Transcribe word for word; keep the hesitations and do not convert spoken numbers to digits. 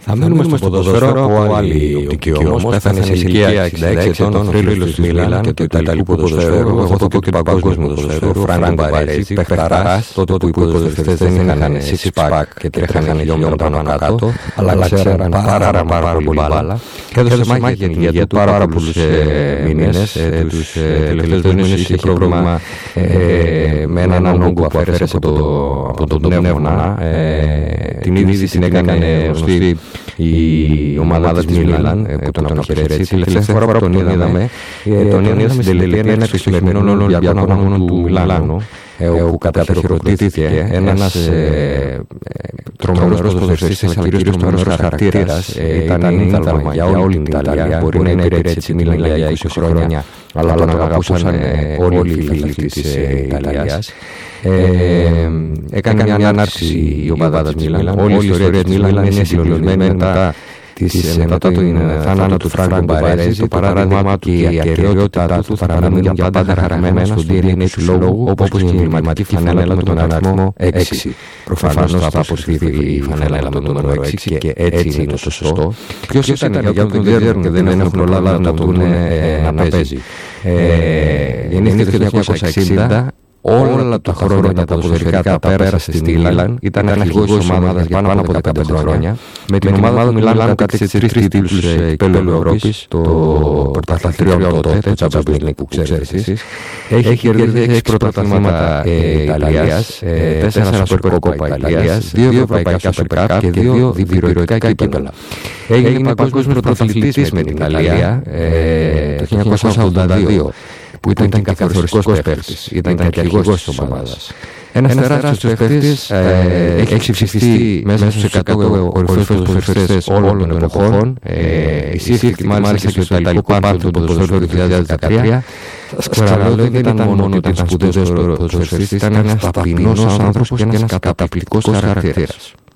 Θα μείνουμε στο ποδόσφαιρο από άλλη οπτική όμως. Πέθανε σε ηλικία εξήντα έξι ετών ο θρύλος της Μίλαν και του Ιταλικού ποδοσφαίρου. Εγώ θα πω και του παγκόσμιου ποδοσφαίρου. Φράνκο Μπαρέζι, παιχταράς, τότε που οι ποδοσφαιριστές δεν είχαν six-pack και τρέχανε χιλιόμετρα πάνω κάτω, αλλά ξέραν πάρα πάρα πολύ μπάλα. Και έδωσε μάχη για την υγεία του πάρα πολλούς μήνες. Τους τελευταίους μήνες είχε πρόβλημα με έναν όγκο που αφαίρεσε από τον πνεύμονα. Την είδηση την έκανε γνωστή η ομάδα της Μίλαν που τον αποχαιρέτησε. Τη τελευταία φορά που τον είδαμε, τον είδαμε στην τελετή έναρξης των σημερινών Ολυμπιακών Αγώνων του Μιλάνου, όπου καταχειροτήθηκε ένας τρομερός ποδοσφαιριστής, αλλά κυρίως τρομερός χαρακτήρας. Ήταν ίνθαλμα για όλη την Ιταλία, μπορεί να υπηρέτησε τη Μίλαν για είκοσι χρόνια, αλλά τον αγαπούσαν όλοι οι φίλοι της Ιταλίας. Έκανε μια ανάρτηση η ομάδα της Μίλαν. Όλη η ιστορία της Μίλαν είναι συγκλονισμένη μετά μετά τον θάνατο του Φράνκο Μπαρέζι. Το παράδειγμα του και η ακεραιότητά του θα παραμείνουν για πάντα χαραγμένα στο ντι εν έι του λόγου, όπως και η εμβληματική φανέλα με τον αριθμό έξι. Προφανώς θα αποσυρθεί η φανέλα με τον νούμερο έξι και έτσι είναι το σωστό. Ποιος ήταν, γιατί τον διέρνουν και δεν έχουν προλάβει να τον δουν να παίζει. Γεννήθηκε το χίλια εννιακόσια εξήντα. Όλα τα χρόνια τα ποδοσφαιρικά πέρασε στη Μίλαν, ήταν αρχηγός της ομάδας για πάνω από δεκαπέντε χρόνια. Με την ομάδα του Μιλάνου κατέκτησε τρεις τίτλους κυπέλλου Ευρώπης, το πρωταθλητριών τότε, το Champions League που ξέρεις εσείς. Έχει κερδίσει έξι πρωταθλήματα Ιταλίας, τέσσερα Super Coppa Ιταλίας, δύο ευρωπαϊκά Super Cup και δύο διπυρωτικά κύπελλα. Έγινε παγκόσμιος πρωταθλητής με την Ιταλία το χίλια εννιακόσια ογδόντα δύο. Που ήταν και καθοριστικός παίκτης, ήταν και αρχηγός της ομάδας. Ένας τεράστιος παίκτης, έχει ψηφιστεί μέσα στους εκατό κορυφαίους ποδοσφαιριστές όλων των εποχών. Εισήχθηκε μάλιστα και στο Ιταλικό Πάρτι του ποδοσφαίρου του δύο χιλιάδες δεκατρία. Σκοραλό δεν ήταν μόνο ότι ήταν σπουδαίος ποδοσφαιριστής, ήταν ένας ταπεινός άνθρωπος και ένας καταπληκτικός χαρακτήρας.